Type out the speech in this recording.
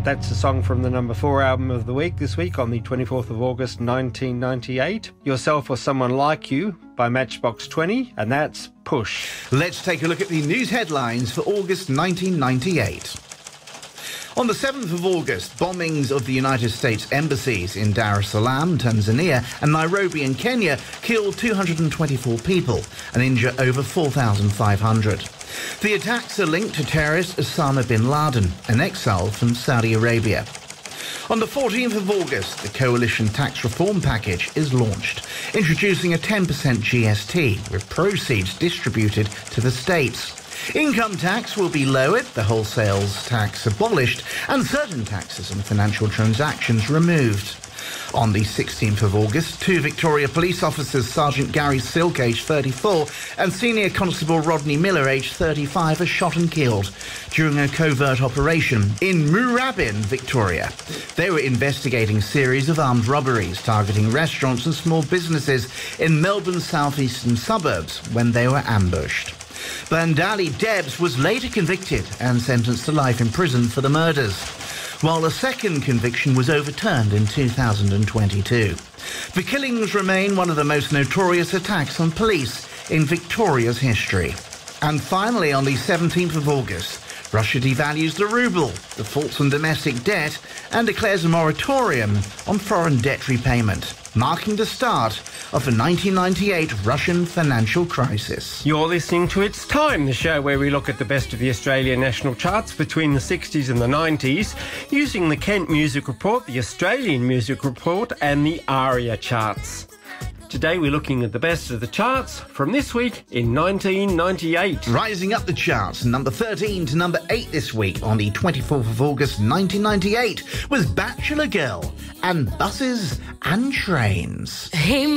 That's a song from the number 4 album of the week this week on the 24th of August 1998. Yourself or Someone Like You by Matchbox 20, and that's Push. Let's take a look at the news headlines for August 1998. On the 7th of August, bombings of the United States embassies in Dar es Salaam, Tanzania, and Nairobi in Kenya killed 224 people and injured over 4,500. The attacks are linked to terrorist Osama bin Laden, an exile from Saudi Arabia. On the 14th of August, the Coalition Tax Reform Package is launched, introducing a 10% GST, with proceeds distributed to the states. Income tax will be lowered, the wholesale tax abolished, and certain taxes on financial transactions removed. On the 16th of August, 2 Victoria police officers, Sergeant Gary Silk, aged 34, and Senior Constable Rodney Miller, aged 35, are shot and killed during a covert operation in Moorabbin, Victoria. They were investigating a series of armed robberies targeting restaurants and small businesses in Melbourne's southeastern suburbs when they were ambushed. Bandali Debs was later convicted and sentenced to life in prison for the murders, while a second conviction was overturned in 2022. The killings remain one of the most notorious attacks on police in Victoria's history. And finally, on the 17th of August, Russia devalues the ruble, defaults on domestic debt, and declares a moratorium on foreign debt repayment, marking the start of the 1998 Russian financial crisis. You're listening to It's Time, the show where we look at the best of the Australian national charts between the 60s and the 90s, using the Kent Music Report, the Australian Music Report, and the ARIA charts. Today we're looking at the best of the charts from this week in 1998. Rising up the charts, number 13 to number 8 this week on the 24th of August 1998 was Bachelor Girl and Buses and Trains. Hey.